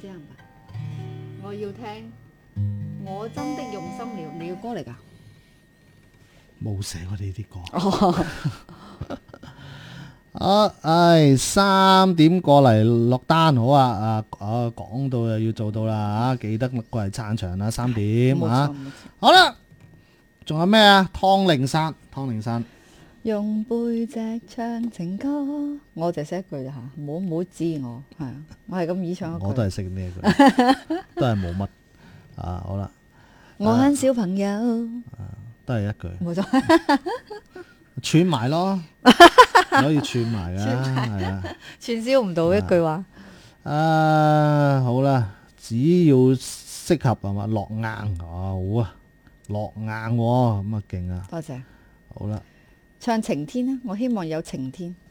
這樣吧，我要聽我真的用心了，你嘅歌嚟㗎？ 冇寫過呢啲歌。 哦， 3點過嚟落單好啊！講到又要做到啦，記得過嚟撐場啦，3點冇啊錯！冇錯。 好啦，仲有咩啊？湯令山， 用背脊唱情歌，我就識一句咋嚇，唔好知我係啊，我係咁意唱一句。 我都係識呢一句，都係冇乜啊！好啦， 我很小朋友， 都係一句， 冇錯。 串埋咯，可以串埋噶，係啊。 串燒唔到一句話。 好啦，只要適合係嘛，落硬好啊，落硬喎，咁啊勁啊！ 多謝。 好啦， 唱晴天啊，我希望有晴天。